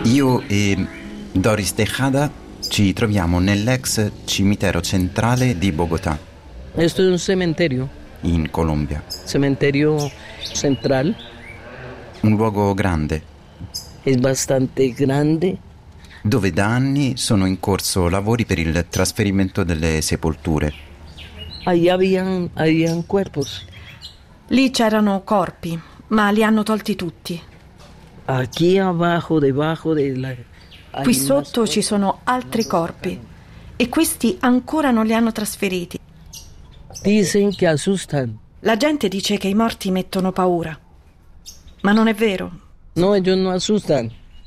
Io e Doris Tejada ci troviamo nell'ex cimitero centrale di Bogotà. Esto es un cementerio. In Colombia. Cementerio central. Un luogo grande. Es bastante grande. Dove da anni sono in corso lavori per il trasferimento delle sepolture. Ahí habían cuerpos. Lì c'erano corpi, ma li hanno tolti tutti. Aquí abajo, debajo de la... Qui sotto ci sono altri corpi e questi ancora non li hanno trasferiti. Dicen que asustan. La gente dice che i morti mettono paura, ma non è vero. No, ellos no asustan.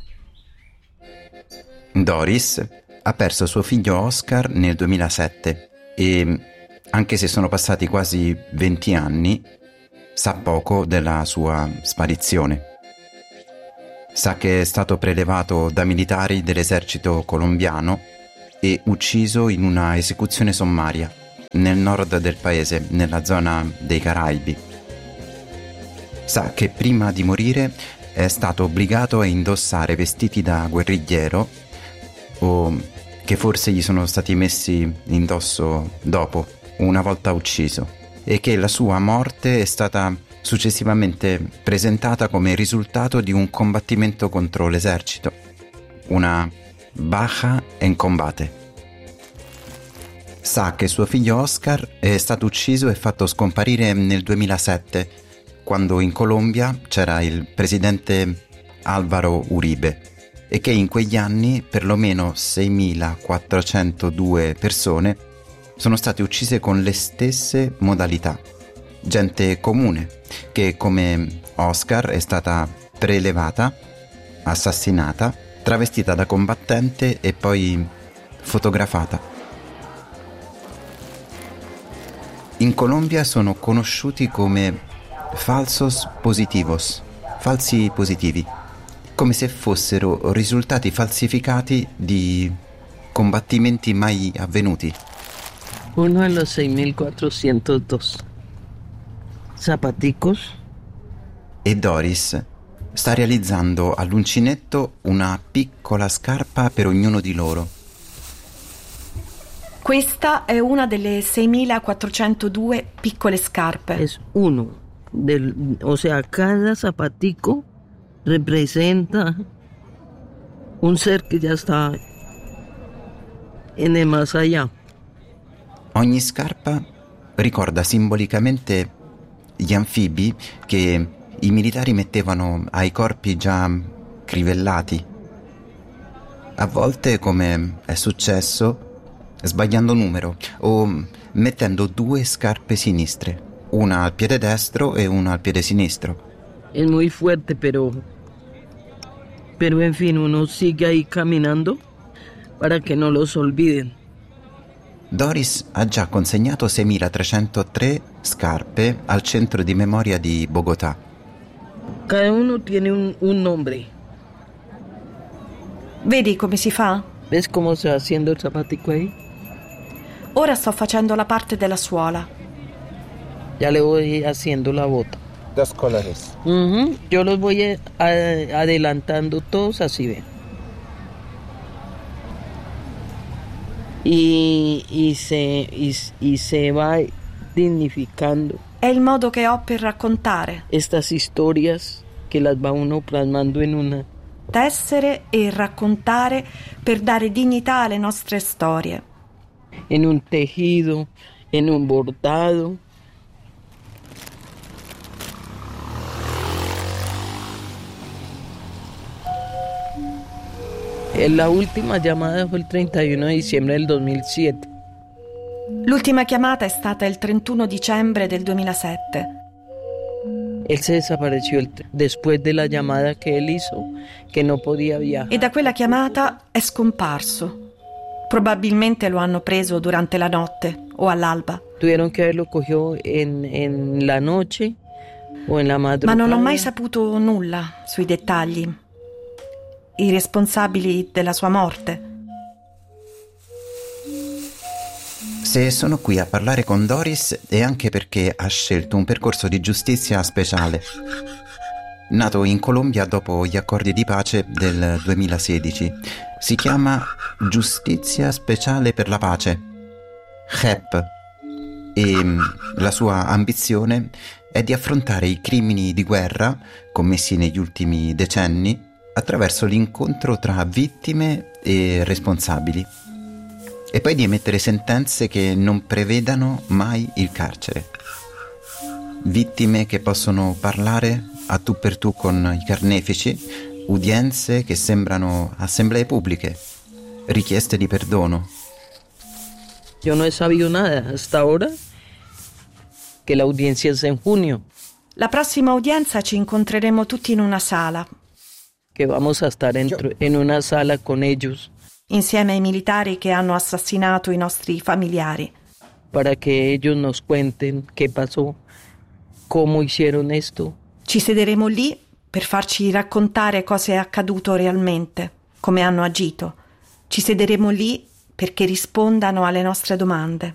Doris ha perso suo figlio Oscar nel 2007 e, anche se sono passati quasi 20 anni, sa poco della sua sparizione. Sa che è stato prelevato da militari dell'esercito colombiano e ucciso in una esecuzione sommaria nel nord del paese, nella zona dei Caraibi. Sa che prima di morire è stato obbligato a indossare vestiti da guerrigliero, o che forse gli sono stati messi indosso dopo, una volta ucciso, e che la sua morte è stata successivamente presentata come risultato di un combattimento contro l'esercito, una baja en combate. Sa che suo figlio Oscar è stato ucciso e fatto scomparire nel 2007, quando in Colombia c'era il presidente Álvaro Uribe, e che in quegli anni perlomeno 6.402 persone sono state uccise con le stesse modalità. Gente comune che, come Oscar, è stata prelevata, assassinata, travestita da combattente e poi fotografata. In Colombia sono conosciuti come falsos positivos, falsi positivi, come se fossero risultati falsificati di combattimenti mai avvenuti. Uno de los 6.402 zapaticos. E Doris sta realizzando all'uncinetto una piccola scarpa per ognuno di loro. Questa è una delle 6.402 piccole scarpe. Es uno. O sea, cada zapatico representa un ser que ya está en el más allá. Ogni scarpa ricorda simbolicamente gli anfibi che i militari mettevano ai corpi già crivellati. A volte, come è successo, sbagliando numero o mettendo 2 scarpe sinistre, una al piede destro e una al piede sinistro. Es muy fuerte, pero en fin, uno sigue ahí caminando para que no los olviden. Doris ha già consegnato 6.303 scarpe al centro di memoria di Bogotà. Cada uno tiene un nombre. Vedi come si fa? ¿Ves cómo se va haciendo el zapatico ahí? Ora sto facendo la parte della suola. Ya le voy haciendo la bota. 2 colores. Yo los voy adelantando todos así, ven. Y se va dignificando. È il modo che ho per raccontare. Estas historias que las va uno plasmando en una. Tessere e raccontare per dare dignità alle nostre storie. En un tejido, en un bordado. La última llamada fue el 31 de diciembre del 2007. L'ultima chiamata è stata il 31 dicembre del 2007. Él se desapareció después de la llamada que él hizo, que no podía viajar. E da quella chiamata è scomparso. Probabilmente lo hanno preso durante la notte o all'alba. Tuvieron que haberlo cogido en la noche o en la madrugada. Ma non ho mai saputo nulla sui dettagli. I responsabili della sua morte. Se sono qui a parlare con Doris è anche perché ha scelto un percorso di giustizia speciale. nato in Colombia dopo gli accordi di pace del 2016. Si chiama Giustizia Speciale per la Pace, JEP, e la sua ambizione è di affrontare i crimini di guerra commessi negli ultimi decenni attraverso l'incontro tra vittime e responsabili, e poi di emettere sentenze che non prevedano mai il carcere. Vittime che possono parlare a tu per tu con i carnefici, udienze che sembrano assemblee pubbliche, richieste di perdono. Yo no he sabido nada hasta ahora, que la audiencia es en junio. La prossima udienza ci incontreremo tutti in una sala, Que vamos a estar en una sala con ellos insieme ai militari che hanno assassinato i nostri familiari. para que ellos nos cuenten qué pasó, cómo hicieron esto. Ci sederemo lì per farci raccontare cosa è accaduto realmente, come hanno agito. Ci sederemo lì perché rispondano alle nostre domande.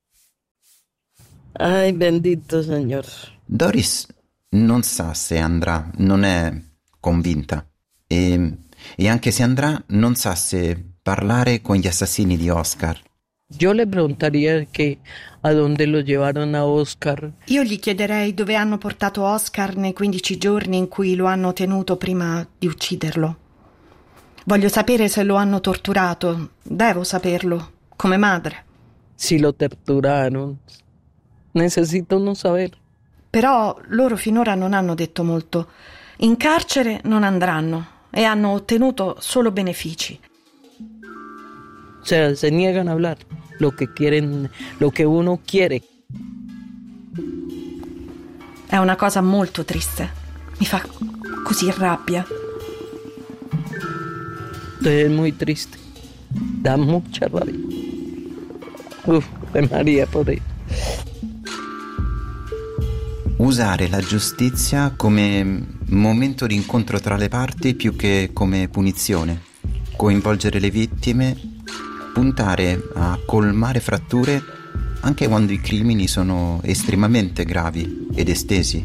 Ay, bendito Señor. Doris non sa se andrà, non è convinta, e anche se andrà non sa se parlare con gli assassini di Oscar. Yo le preguntaría que a dónde lo llevaron a Oscar. Io gli chiederei dove hanno portato Oscar nei 15 giorni in cui lo hanno tenuto prima di ucciderlo. Voglio sapere se lo hanno torturato. Devo saperlo, come madre. Si lo torturaron. Necesito no saber. Però loro finora non hanno detto molto. In carcere non andranno e hanno ottenuto solo benefici. O sea, se niegan a hablar lo que quieren, lo que uno quiere. È una cosa molto triste. Mi fa così rabbia. Es muy triste. Da mucha rabia. Uf, de María por ahí. Usare la giustizia come momento di incontro tra le parti più che come punizione. Coinvolgere le vittime, puntare a colmare fratture anche quando i crimini sono estremamente gravi ed estesi.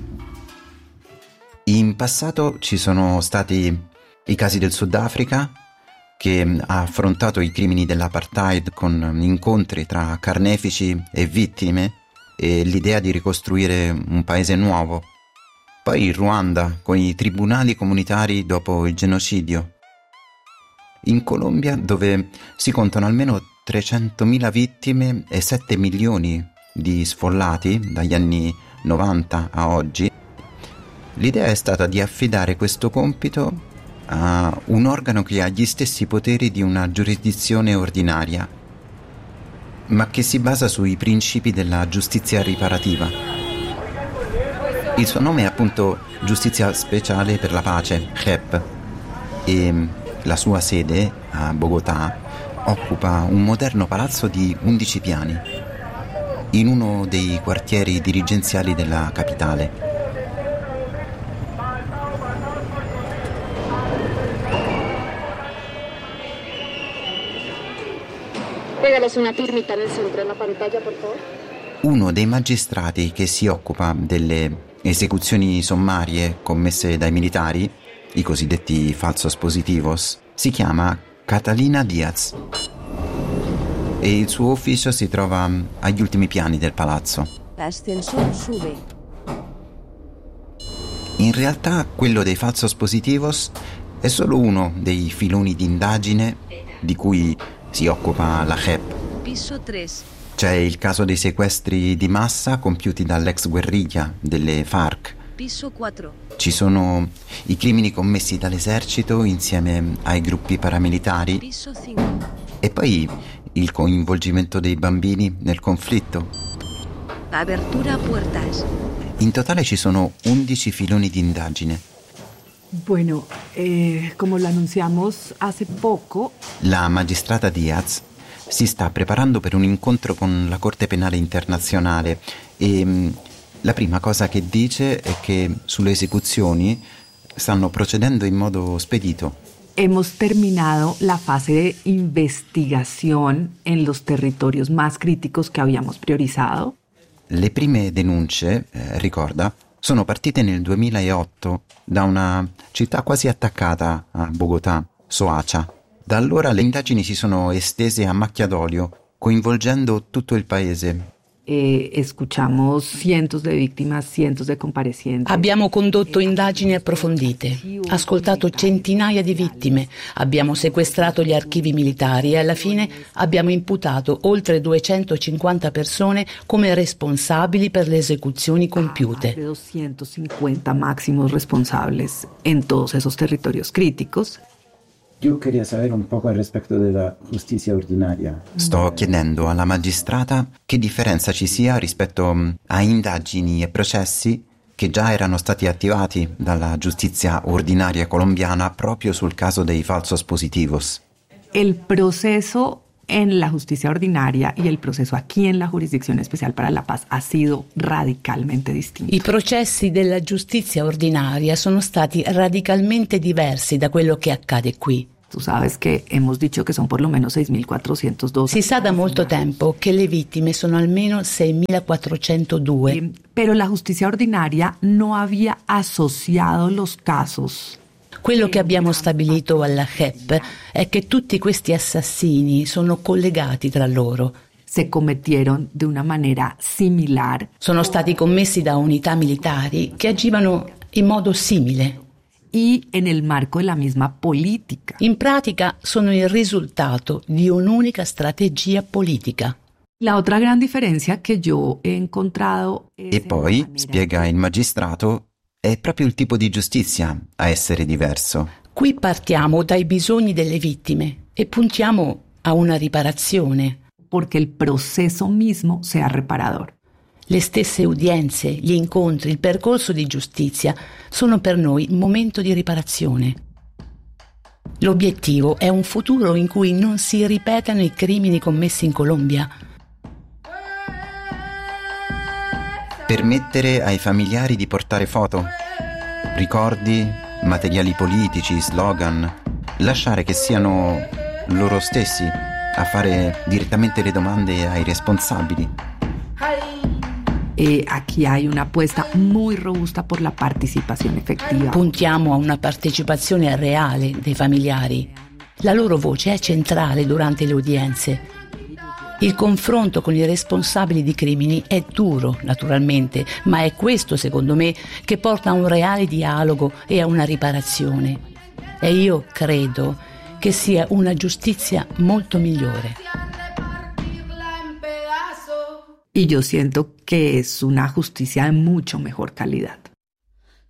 In passato ci sono stati i casi del Sudafrica, che ha affrontato i crimini dell'apartheid con incontri tra carnefici e vittime e l'idea di ricostruire un paese nuovo. Poi il Ruanda con i tribunali comunitari dopo il genocidio. In Colombia, dove si contano almeno 300.000 vittime e 7 milioni di sfollati dagli anni 90 a oggi, l'idea è stata di affidare questo compito a un organo che ha gli stessi poteri di una giurisdizione ordinaria, ma che si basa sui principi della giustizia riparativa. Il suo nome è appunto Giustizia Speciale per la Pace, JEP, e la sua sede a Bogotà occupa un moderno palazzo di 11 piani, in uno dei quartieri dirigenziali della capitale. Pégales una firmita nel centro della pantalla, per favore. Uno dei magistrati che si occupa delle esecuzioni sommarie commesse dai militari, i cosiddetti falsos positivos, si chiama Catalina Diaz e il suo ufficio si trova agli ultimi piani del palazzo. L'ascensor sube. In realtà quello dei falsos positivos è solo uno dei filoni di indagine di cui si occupa la JEP. Piso 3. C'è il caso dei sequestri di massa compiuti dall'ex guerriglia delle FARC. Piso 4. Ci sono i crimini commessi dall'esercito insieme ai gruppi paramilitari. Piso 5. E poi il coinvolgimento dei bambini nel conflitto. Apertura puertas. In totale ci sono 11 filoni di indagine. Bueno, como lo anunciamos hace poco. La magistrata Diaz si sta preparando per un incontro con la Corte Penale Internazionale e la prima cosa che dice è che sulle esecuzioni stanno procedendo in modo spedito. Hemos terminado la fase de investigación en los territorios más críticos que habíamos priorizado. Le prime denunce, ricorda, sono partite nel 2008 da una città quasi attaccata a Bogotà, Soacha. Da allora le indagini si sono estese a macchia d'olio, coinvolgendo tutto il paese. Escuchamos cientos de víctimas, cientos de comparecientes. Abbiamo condotto indagini approfondite, ascoltato centinaia di vittime, abbiamo sequestrato gli archivi militari e alla fine abbiamo imputato oltre 250 persone come responsabili per le esecuzioni compiute. 250 máximos responsables en todos esos territorios críticos. Io queria sapere un poco al rispetto della giustizia ordinaria. Sto chiedendo alla magistrata che differenza ci sia rispetto a indagini e processi che già erano stati attivati dalla giustizia ordinaria colombiana proprio sul caso dei falsos positivos. El proceso en la justicia ordinaria y el proceso aquí en la Jurisdicción Especial para la Paz ha sido radicalmente distinto. I processi della giustizia ordinaria sono stati radicalmente diversi da quello che accade qui. Tú sabes que hemos dicho que son por lo menos 6.402. Si sa da molto tempo che le vittime sono almeno 6.402. Pero la justicia ordinaria no había asociado los casos. Quello che abbiamo stabilito alla JEP è che tutti questi assassini sono collegati tra loro. Se cometieron de una manera similar. Sono stati commessi da unità militari che agivano in modo simile. Y en el marco de la misma política. In pratica sono il risultato di un'unica strategia politica. La otra gran diferencia que yo he encontrado E poi, spiega il magistrato, è proprio il tipo di giustizia a essere diverso. Qui partiamo dai bisogni delle vittime e puntiamo a una riparazione. Porque el proceso mismo sea reparador. Le stesse udienze, gli incontri, il percorso di giustizia sono per noi un momento di riparazione. L'obiettivo è un futuro in cui non si ripetano i crimini commessi in Colombia. Permettere ai familiari di portare foto, ricordi, materiali politici, slogan, lasciare che siano loro stessi a fare direttamente le domande ai responsabili. Aquí hay una apuesta muy robusta por la participación efectiva. Puntiamo a una partecipazione reale dei familiari. La loro voce è centrale durante le udienze. Il confronto con i responsabili di crimini è duro, naturalmente, ma è questo, secondo me, che porta a un reale dialogo e a una riparazione. E io credo che sia una giustizia molto migliore. Y yo siento que es una justicia de mucho mejor calidad.